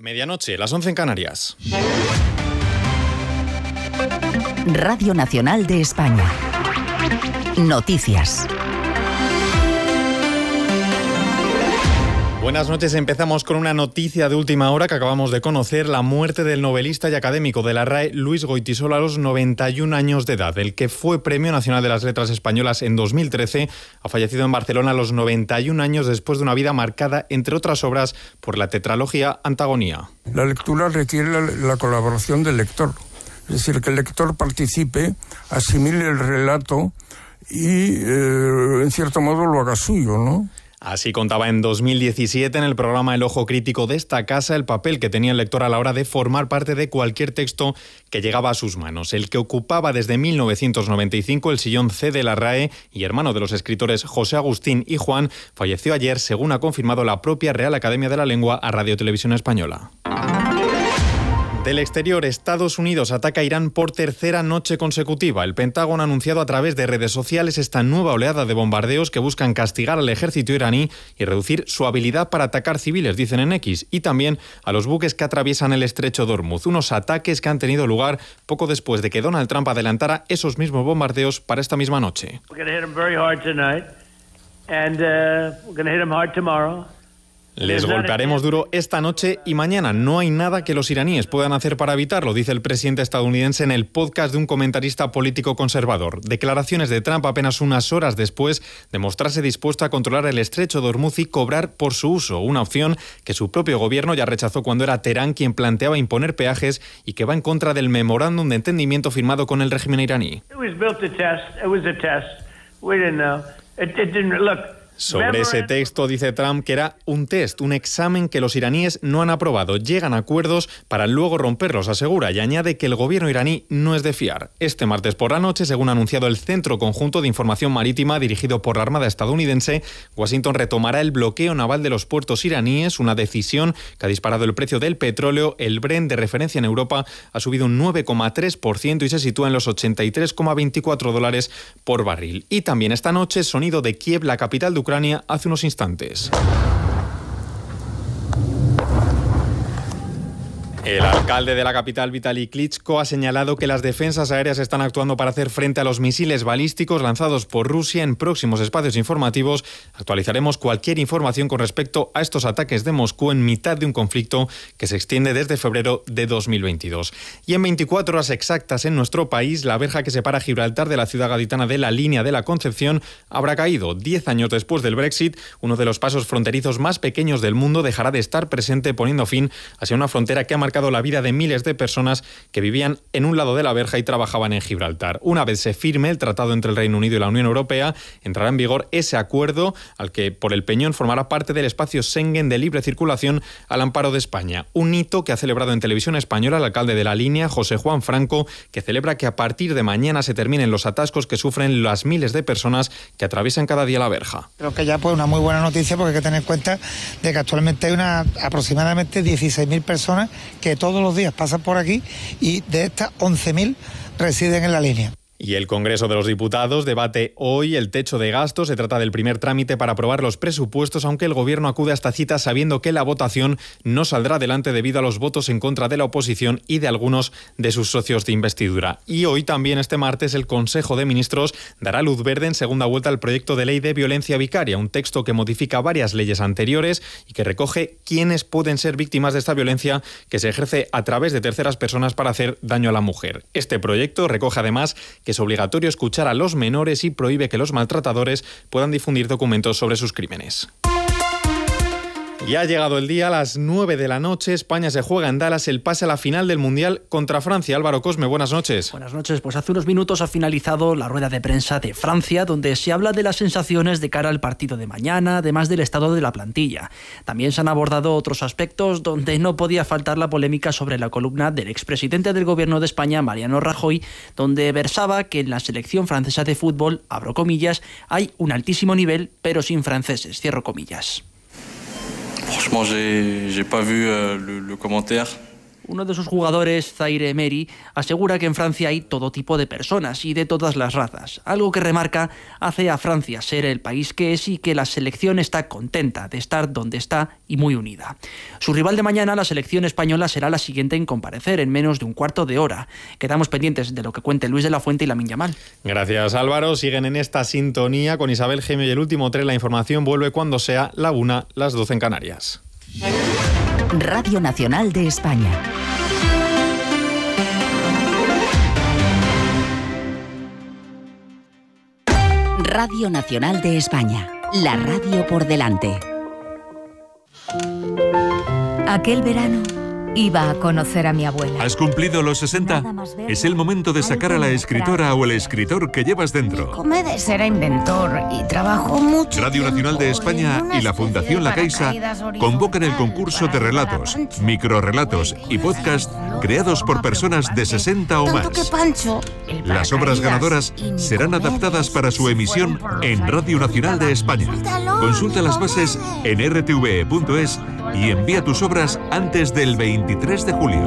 Medianoche, las 11 en Canarias. Radio Nacional de España. Noticias. Buenas noches, empezamos con una noticia de última hora que acabamos de conocer, la muerte del novelista y académico de la RAE, Luis Goytisolo, a los 91 años de edad. El que fue Premio Nacional de las Letras Españolas en 2013, ha fallecido en Barcelona a los 91 años después de una vida marcada, entre otras obras, por la tetralogía Antagonía. La lectura requiere la colaboración del lector, es decir, que el lector participe, asimile el relato y, en cierto modo, lo haga suyo, ¿no? Así contaba en 2017 en el programa El Ojo Crítico de esta casa el papel que tenía el lector a la hora de formar parte de cualquier texto que llegaba a sus manos. El que ocupaba desde 1995 el sillón C de la RAE y hermano de los escritores José Agustín y Juan, falleció ayer, según ha confirmado la propia Real Academia de la Lengua a Radio Televisión Española. Del exterior, Estados Unidos ataca a Irán por tercera noche consecutiva. El Pentágono ha anunciado a través de redes sociales esta nueva oleada de bombardeos que buscan castigar al ejército iraní y reducir su habilidad para atacar civiles, dicen en X, y también a los buques que atraviesan el estrecho de Hormuz. Unos ataques que han tenido lugar poco después de que Donald Trump adelantara esos mismos bombardeos para esta misma noche. Les golpearemos duro esta noche y mañana. No hay nada que los iraníes puedan hacer para evitarlo, dice el presidente estadounidense en el podcast de un comentarista político conservador. Declaraciones de Trump apenas unas horas después de mostrarse dispuesto a controlar el estrecho de Hormuz y cobrar por su uso, una opción que su propio gobierno ya rechazó cuando era Teherán quien planteaba imponer peajes y que va en contra del memorándum de entendimiento firmado con el régimen iraní. Sobre ese texto dice Trump que era un test, un examen que los iraníes no han aprobado. Llegan a acuerdos para luego romperlos, asegura, y añade que el gobierno iraní no es de fiar. Este martes por la noche, según ha anunciado el Centro Conjunto de Información Marítima dirigido por la Armada estadounidense, Washington retomará el bloqueo naval de los puertos iraníes, una decisión que ha disparado el precio del petróleo. El Brent, de referencia en Europa, ha subido un 9,3% y se sitúa en los $83,24 por barril. Y también esta noche, sonido de Kiev, la capital de Ucrania, hace unos instantes. El alcalde de la capital, Vitaly Klitschko, ha señalado que las defensas aéreas están actuando para hacer frente a los misiles balísticos lanzados por Rusia. En próximos espacios informativos actualizaremos cualquier información con respecto a estos ataques de Moscú en mitad de un conflicto que se extiende desde febrero de 2022. Y en 24 horas exactas en nuestro país, la verja que separa Gibraltar de la ciudad gaditana de la Línea de la Concepción habrá caído. 10 años después del Brexit, uno de los pasos fronterizos más pequeños del mundo dejará de estar presente, poniendo fin hacia una frontera que ha marcado la vida de miles de personas que vivían en un lado de la verja y trabajaban en Gibraltar. Una vez se firme el tratado entre el Reino Unido y la Unión Europea, entrará en vigor ese acuerdo al que por el Peñón formará parte del espacio Schengen de libre circulación al amparo de España. Un hito que ha celebrado en televisión española el alcalde de la Línea, José Juan Franco, que celebra que a partir de mañana se terminen los atascos que sufren las miles de personas que atraviesan cada día la verja. Creo que ya pues una muy buena noticia, porque hay que tener en cuenta de que actualmente hay aproximadamente 16.000 personas que todos los días pasan por aquí, y de estas 11.000 residen en la línea. Y el Congreso de los Diputados debate hoy el techo de gastos. Se trata del primer trámite para aprobar los presupuestos, aunque el Gobierno acude a esta cita sabiendo que la votación no saldrá adelante debido a los votos en contra de la oposición y de algunos de sus socios de investidura. Y hoy también, este martes, el Consejo de Ministros dará luz verde en segunda vuelta al proyecto de ley de violencia vicaria, un texto que modifica varias leyes anteriores y que recoge quiénes pueden ser víctimas de esta violencia que se ejerce a través de terceras personas para hacer daño a la mujer. Este proyecto recoge además que es obligatorio escuchar a los menores y prohíbe que los maltratadores puedan difundir documentos sobre sus crímenes. Ya ha llegado el día, a las 9 de la noche, España se juega en Dallas el pase a la final del Mundial contra Francia. Álvaro Cosme, buenas noches. Buenas noches, pues hace unos minutos ha finalizado la rueda de prensa de Francia, donde se habla de las sensaciones de cara al partido de mañana, además del estado de la plantilla. También se han abordado otros aspectos donde no podía faltar la polémica sobre la columna del expresidente del Gobierno de España, Mariano Rajoy, donde versaba que en la selección francesa de fútbol, abro comillas, hay un altísimo nivel, pero sin franceses, cierro comillas. Franchement, j'ai pas vu le commentaire. Uno de sus jugadores, Zaire Emery, asegura que en Francia hay todo tipo de personas y de todas las razas. Algo que remarca hace a Francia ser el país que es y que la selección está contenta de estar donde está y muy unida. Su rival de mañana, la selección española, será la siguiente en comparecer en menos de un cuarto de hora. Quedamos pendientes de lo que cuente Luis de la Fuente y Lamine Yamal. Gracias, Álvaro. Siguen en esta sintonía con Isabel Gemio y el último tren. La información vuelve cuando sea la 1, las 12 en Canarias. Radio Nacional de España. Radio Nacional de España. La radio por delante. Aquel verano iba a conocer a mi abuela. ¿Has cumplido los 60? Es el momento de sacar a la escritora o el escritor que llevas dentro. Comedes era inventor y trabajó mucho. Radio Nacional de España y la Fundación La Caixa convocan el concurso de relatos, microrrelatos y podcast creados por personas de 60 o más. Las obras ganadoras serán adaptadas para su emisión en Radio Nacional de España. Consulta las bases en rtve.es y envía tus obras antes del 23 de julio.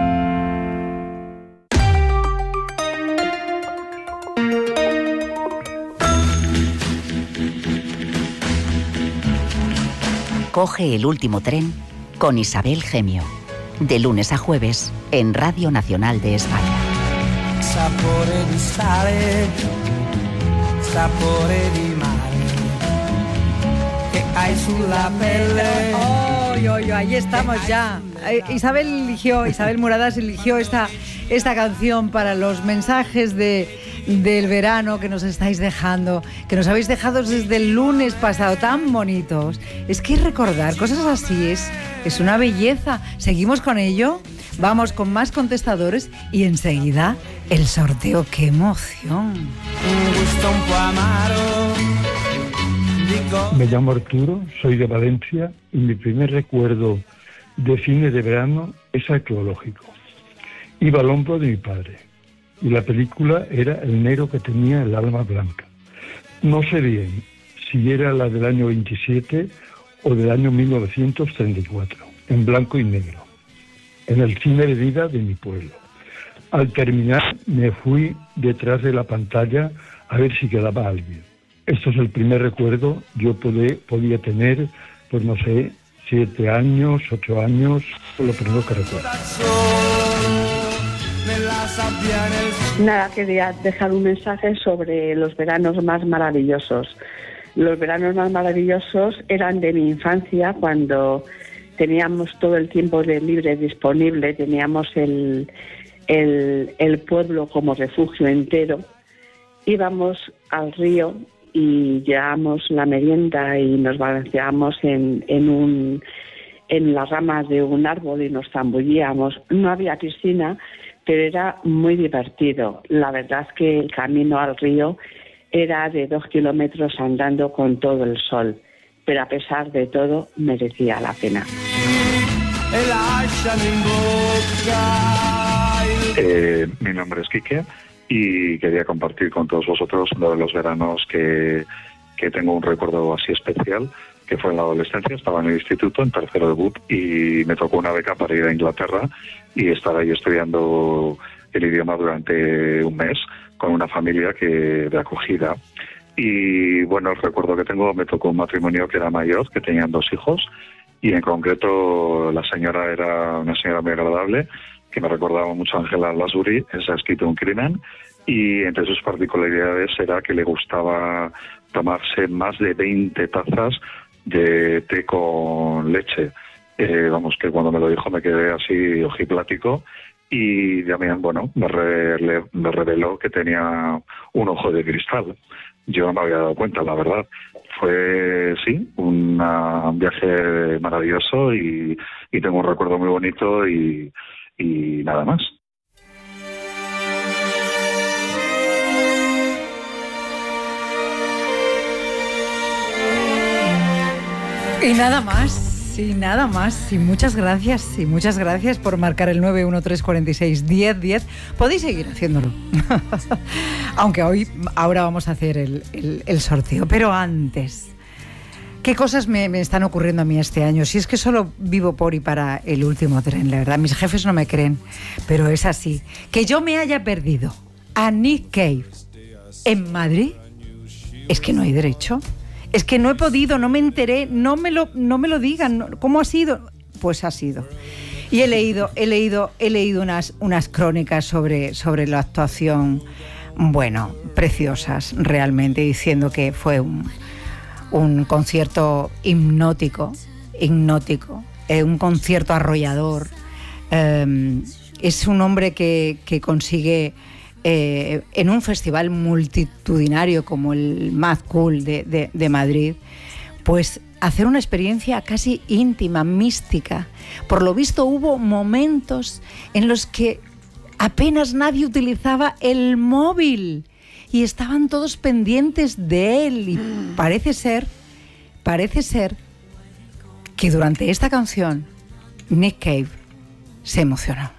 Coge el último tren con Isabel Gemio. De lunes a jueves en Radio Nacional de España. Sapore di sale, sapore di mare, che hai sulla pelle. Ahí estamos ya. Isabel Muradas eligió esta canción para los mensajes del verano que nos estáis dejando, que nos habéis dejado desde el lunes pasado, tan bonitos. Es que recordar cosas así es una belleza. Seguimos con ello, vamos con más contestadores y enseguida el sorteo. ¡Qué emoción! Me llamo Arturo, soy de Valencia y mi primer recuerdo de cine de verano es arqueológico. Iba al hombro de mi padre y la película era El negro que tenía el alma blanca. No sé bien si era la del año 27 o del año 1934, en blanco y negro, en el cine de vida de mi pueblo. Al terminar me fui detrás de la pantalla a ver si quedaba alguien. Esto es el primer recuerdo. Yo podía tener, pues no sé, 7 años, 8 años, lo primero que recuerdo. Nada, quería dejar un mensaje sobre los veranos más maravillosos. Los veranos más maravillosos eran de mi infancia, cuando teníamos todo el tiempo libre disponible, teníamos el pueblo como refugio entero. Íbamos al río y llevábamos la merienda y nos balanceábamos en la rama de un árbol y nos zambullíamos. No había piscina, pero era muy divertido. La verdad es que el camino al río era de 2 kilómetros andando con todo el sol, pero a pesar de todo merecía la pena. Mi nombre es Quique y quería compartir con todos vosotros uno de los veranos que tengo un recuerdo así especial, que fue en la adolescencia. Estaba en el instituto, en tercero de BUP, y me tocó una beca para ir a Inglaterra y estar ahí estudiando el idioma durante un mes con una familia de acogida. Y bueno, el recuerdo que tengo, me tocó un matrimonio que era mayor, que tenían 2 hijos, y en concreto la señora era una señora muy agradable, que me recordaba mucho a Ángela Lansbury. Se ha escrito un crimen, y entre sus particularidades era que le gustaba tomarse más de 20 tazas de té con leche. Vamos, que cuando me lo dijo me quedé así ojiplático, y también, bueno, me reveló que tenía un ojo de cristal. Yo no me había dado cuenta, la verdad. Fue, sí, un viaje maravilloso y tengo un recuerdo muy bonito y nada más. Y nada más, y muchas gracias por marcar el 913461010. Podéis seguir haciéndolo, aunque ahora vamos a hacer el sorteo, pero antes ¿Qué cosas me están ocurriendo a mí este año? Si es que solo vivo por y para el último tren, la verdad. Mis jefes no me creen, pero es así. Que yo me haya perdido a Nick Cave en Madrid, es que no hay derecho. Es que no he podido, no me enteré, no me lo digan. ¿Cómo ha sido? Pues ha sido. Y he leído unas crónicas sobre la actuación, bueno, preciosas realmente, diciendo que fue un concierto hipnótico, un concierto arrollador. Es un hombre que consigue, en un festival multitudinario como el Mad Cool de Madrid, pues hacer una experiencia casi íntima, mística. Por lo visto hubo momentos en los que apenas nadie utilizaba el móvil y estaban todos pendientes de él, y parece ser que durante esta canción Nick Cave se emocionó.